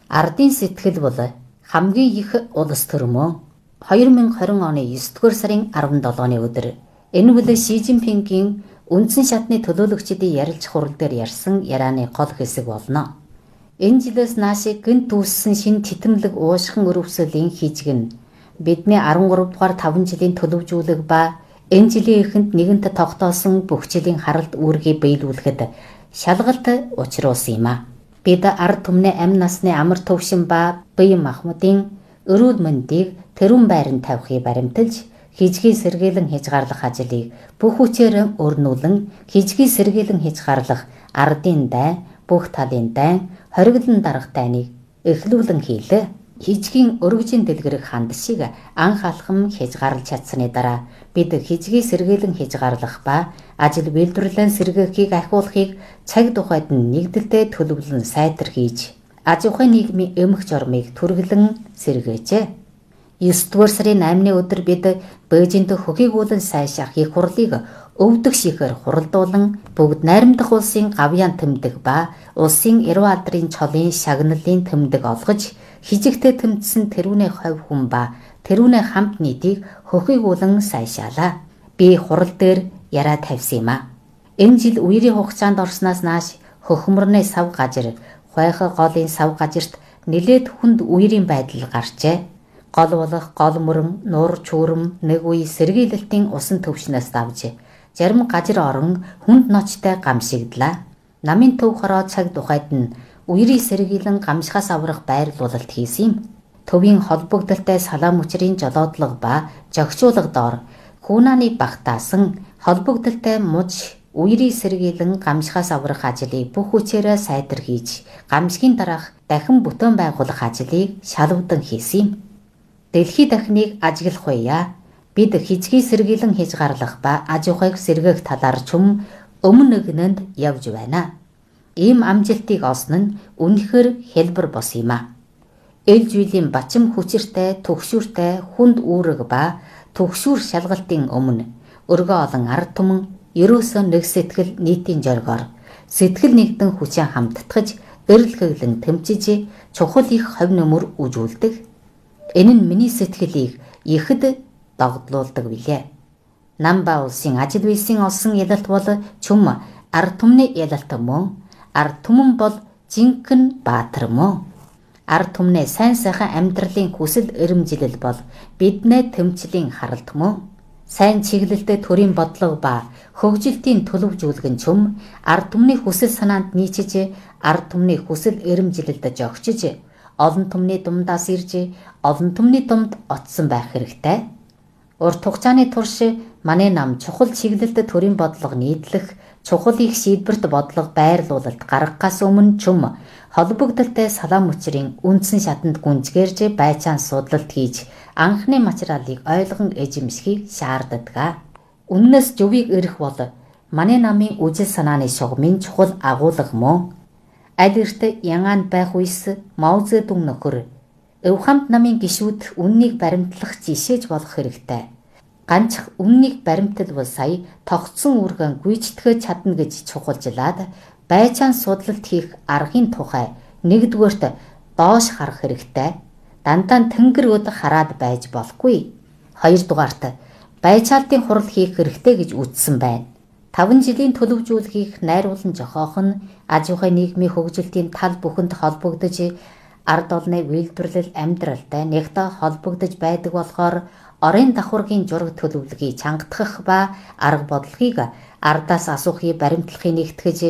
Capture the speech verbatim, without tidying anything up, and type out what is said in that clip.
Ардын сэтгэл бол хамгийн их улс төрмөө хоёр мянга хорин оны есдүгээр сарын арван долооны өдөр энэ бол Ши Жинпингийн үндсэн шатны төлөөлөгчдийн ярилцах хурал дээр ярьсан ярианы гол хэсэг болно. Энэ жилээс нааш гэнт үүссэн шинэ титэмлэг уушхан өрөвсөлийн хижиг нь бидний арван гурав дугаар таван жилийн төлөвжүүлэг ба энэ жилийн эхэнд нэгэнт тогтоосон бүх жилийн харалт үүргийг биелүүлэхэд шалгалт учруулсан юм а. Бид ард түмний амь насны амар төвшин ба бие махбодын өрөөд мэндийг тэрүүн байранд тавихыг баримталж хижгийг сэргийлэн хязгаарлах ажлыг бүх хүчээр өрнүүлэн хижгийг сэргийлэн хязгаарлах ардын дай, бүх талын дай, хориглон дарах дайныг эхлүүлэн хийлээ. Хижгийн өргөжийн дэлгэрэх ханд шиг анх алхам хязгаарлаж чадсаны дараа бид хижгийг сэргийлэн хязгаарлах ба ажил үйлдвэрлэн сэргээхийг ахиулахыг цаг тухайд нь нэгдэлтэй төлөвлөн сайтар хийж аж ахуйн нийгмийн эмх жормыг түргэлэн сэргээжээ. есдүгээр сарын наймны өдөр бид Бээжинд хөхийгүүлэн сайшаах их хурлыг өвдөх шихээр хуралдуулан бүгд найрамдах улсын гавьяан тэмдэг ба улсын эрүү алдрын чолын шагналын тэмдэг олгож хижигтэй тэмцсэн тэрүүний хувь хүн ба тэрүүний хамт нийтийг хөхийгүүлэн сайшаалаа. Би хурал дээр яраа тавьсан юм а. Энэ жил үерийн хугацаанд орсноос нааш хөхмөрний сав гажир, хойхо голын сав гажирт нэлээд хүнд үерийн байдал гарчээ. Гол болох гол мөрөн, нуур чүүрэм нэг үе сэргийлэлтийн усан төвшнөөс давж зарим гажир орон хүнд ночтой гамшигдлаа. Намын төв хороо цаг тухайд нь үерийн сэргийлэн гамшихаас аврах байрлуулалт хийсэн юм. Төвийн холбогдолтой салаам мөчрийн жолоодлого ба жогчуулга доор хүүнааны багтаасан холбогдолтой муж үерийн сэргийлэн гамшихаас аврах ажлыг бүх хүчээрээ сайтар хийж гамшигын дараах дахин бүтээн байгуулах ажлыг шалвдан хийсэн юм. Дэлхий дахныг ажиглах уяа бид хижгийг сэргийлэн хязгаарлах ба аж ахуйг сэргээх талаар чум өмнө нэгнэнд явж байна. Ийм амжилтыг олсон нь үнэхээр хэлбэр бос юм а. Эл жүйлийн бачим хүчиртэй, түгшүүртэй, хүнд үүрэг ба түгшүүр шалгалтын өмнө өргөө олон ард түмэн ерөөсөө нэг сэтгэл нийтийн зоргоор сэтгэл нэгдэн хүчээ хамтдагж эрэл хэглэн тэмцэж чухал их хувь нэмэр үжүүлдэг. Энэ нь миний сэтгэлийг ихэд догдлуулдаг билээ. Намба улсын ажил үйлсийн олсон ялалт бол чүм ард түмний ялалт мөн. Ард түмэн бол жинхэнэ баатар мөн. Ард түмний сайн сайхан амьдралын хүсэл эрмжилэл бол биднээ тэмцлийн харалт мөн. Сайн чиглэлтэй төрийн бодлого ба хөгжилтийн төлөвжүүлгэн чүм ард түмний хүсэл санаанд нийцэж ард түмний хүсэл эрмжилэлд жогчиж олон түмний дундаас ирж олон түмний дунд очсон байх хэрэгтэй. Урт хугацааны турш манай нам чухал чиглэлд төрийн бодлого нийтлэх чухал их шийдвэрт бодлого байрлуулалт гаргахаас өмнө чүм холбогдолтой салаам мөчрийн үндсэн шатанд гүнзгээрж байцаан судлалт хийж анхны материалыг ойлгон эзэмшихийг шаарддаг. Үннээс зөвийг эрэх бол манай намын үжил санааны шугамын чухал агуулга мөн. Аль эрт ягаан байх үес Мао Цзэдун нөхөр өв хамт намын гишүүд үннийг баримтлах жишээж болох хэрэгтэй. Ганц үннийг баримталвал сая тогтсон үүргэн гүйцэтгэж чадна гэж чухалжлаад байцаан судлалт хийх аргын тухай нэгдүгээрт доош харах хэрэгтэй. Дандаа тэнгэр өд хараад байж болохгүй. Хоёрдугаарт байцаалтын хурал хийх хэрэгтэй гэж үзсэн байна. Таван жилийн төлөвжүүлгийг найруулан зохиох нь аж ахуйн нийгмийн хөгжилтийн тал бүхэнд холбогдож ард олны үйлдвэрлэл амьдралтай нэгтээ холбогдож байдаг болохоор орон давхаргын зураг төлөвлөгийг чангатгах ба арга бодлогыг ардаас асуухыг баримтлахыг нэгтгэж